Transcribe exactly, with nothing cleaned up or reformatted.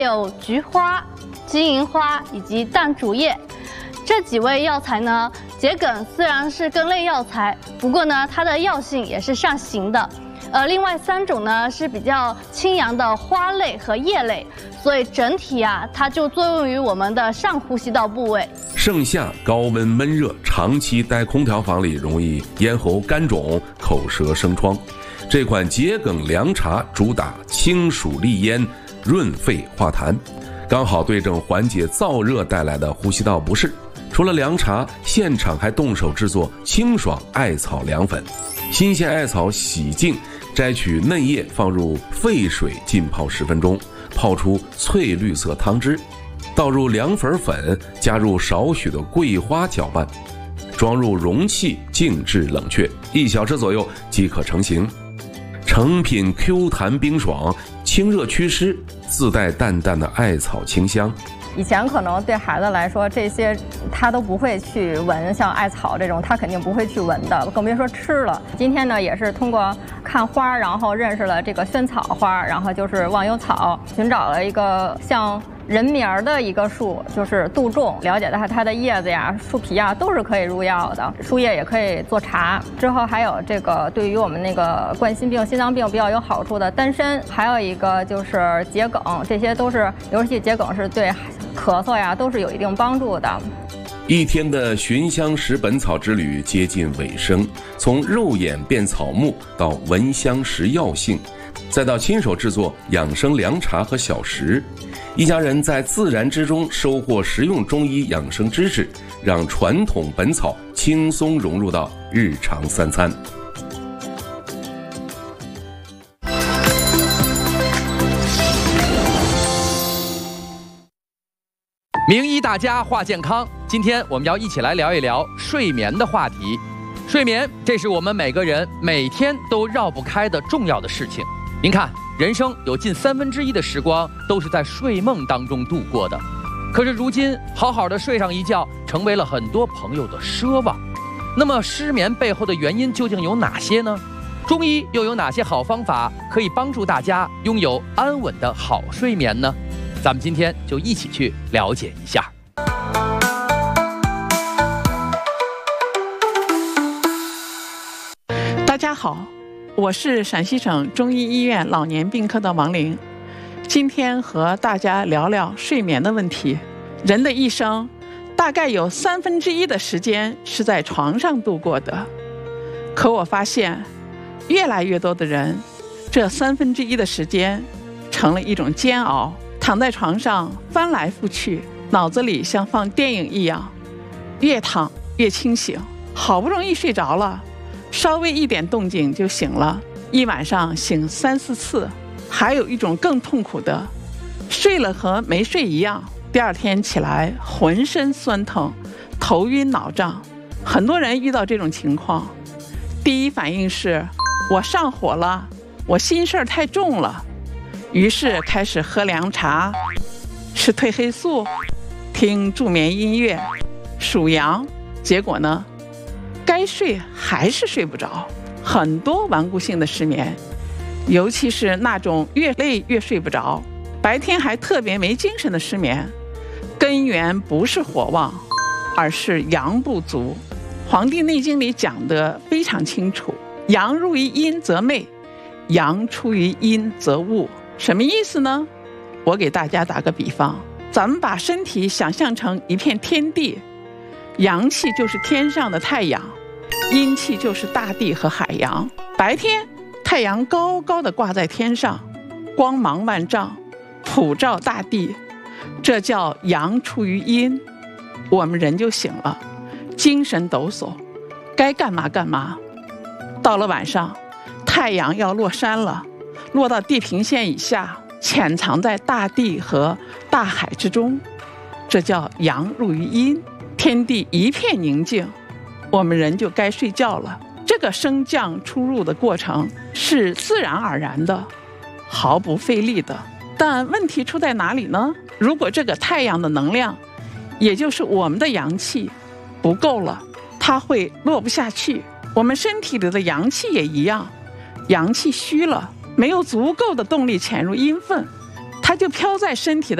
有菊花、金银花以及淡竹叶。这几味药材呢，桔梗虽然是根类药材，不过呢，它的药性也是上行的。呃，另外三种呢是比较清阳的花类和叶类，所以整体啊，它就作用于我们的上呼吸道部位。 盛夏高温闷热，长期待空调房里容易咽喉干肿、口舌生疮。这款桔梗凉茶主打清暑利咽、润肺化痰，刚好对症缓解燥热带来的呼吸道不适。除了凉茶，现场还动手制作清爽艾草凉粉。新鲜艾草洗净，摘取嫩叶，放入沸水浸泡十分钟，泡出翠绿色汤汁，倒入凉粉粉，加入少许的桂花搅拌，装入容器静置冷却，一小时左右即可成型。成品 Q 弹冰爽，清热祛湿，自带淡淡的艾草清香。 以前可能对孩子来说，这些他都不会去闻，像艾草这种他肯定不会去闻的，更别说吃了。今天呢，也是通过看花，然后认识了这个萱草花，然后就是忘忧草，寻找了一个像人名儿的一个树，就是杜仲，了解到它的叶子呀、树皮呀都是可以入药的，树叶也可以做茶。之后还有这个对于我们那个冠心病、心脏病比较有好处的丹参，还有一个就是桔梗，这些都是，尤其桔梗是对咳嗽呀都是有一定帮助的。 一天的寻香识本草之旅接近尾声，从肉眼辨草木到闻香识药性，再到亲手制作养生凉茶和小食，一家人在自然之中收获实用中医养生知识，让传统本草轻松融入到日常三餐。 名医大家话健康，今天我们要一起来聊一聊睡眠的话题。睡眠，这是我们每个人每天都绕不开的重要的事情。您看，人生有近三分之一的时光都是在睡梦当中度过的，可是如今好好的睡上一觉成为了很多朋友的奢望。那么失眠背后的原因究竟有哪些呢？中医又有哪些好方法可以帮助大家拥有安稳的好睡眠呢？咱们今天就一起去了解一下。 大家好，我是陕西省中医医院老年病科的王玲，今天和大家聊聊睡眠的问题。人的一生大概有三分之一的时间是在床上度过的，可我发现越来越多的人，这三分之一的时间成了一种煎熬，躺在床上翻来覆去，脑子里像放电影一样，越躺越清醒，好不容易睡着了，稍微一点动静就醒了，一晚上醒三四次。还有一种更痛苦的，睡了和没睡一样，第二天起来浑身酸疼，头晕脑胀。很多人遇到这种情况，第一反应是我上火了，我心事儿太重了，于是开始喝凉茶，吃褪黑素，听助眠音乐，数羊。结果呢，该睡还是睡不着，很多顽固性的失眠，尤其是那种越累越睡不着，白天还特别没精神的失眠，根源不是火旺，而是阳不足。《黄帝内经》里讲得非常清楚，阳入于阴则寐，阳出于阴则寤。什么意思呢？我给大家打个比方，咱们把身体想象成一片天地，阳气就是天上的太阳，阴气就是大地和海洋。白天太阳高高的挂在天上，光芒万丈，普照大地，这叫阳出于阴，我们人就醒了，精神抖擞，该干嘛干嘛。到了晚上，太阳要落山了，落到地平线以下，潜藏在大地和大海之中，这叫阳入于阴，天地一片宁静，我们人就该睡觉了。这个升降出入的过程是自然而然的，毫不费力的。但问题出在哪里呢？如果这个太阳的能量，也就是我们的阳气不够了，它会落不下去。我们身体里的阳气也一样，阳气虚了，没有足够的动力潜入阴分，它它就飘在身体的